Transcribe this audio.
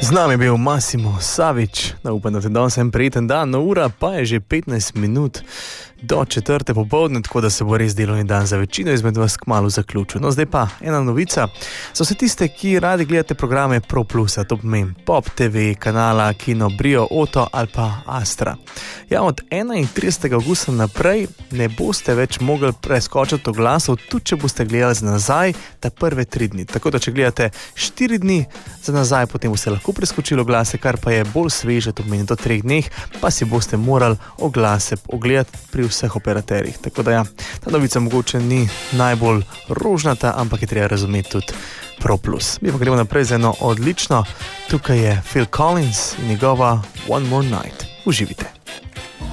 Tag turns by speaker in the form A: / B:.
A: Z nami je bil Massimo Savić, upam, da te danes en prijeten dan, no ura pa je že 15 minut do 4. popoldne, tako da se bo res delovni dan za večino izmed vas kmalu zaključil. No, zdaj pa ena novica. Za vse tiste, ki radi gledate programe Pro Plusa, to pomeni Pop TV, kanala Kino, Brio, Oto ali pa Astra. Ja, od 31. avgusta naprej ne boste več mogli preskočiti oglasov, tudi če boste gledali za nazaj ta prve 3 dni. Tako da, če gledate 4 dni za nazaj, potem boste lahko preskočili oglase, kar pa je bolj sveže, to pomeni do 3 dneh, pa si boste morali oglase ogledati pri vseh operaterjih. Tako da ja, ta novica mogoče ni najbolj rožnata, ampak je treba razumeti tudi Pro Plus. Mi pa gremo naprej z eno odlično. Tukaj je Phil Collins in njegova One More Night. Uživite.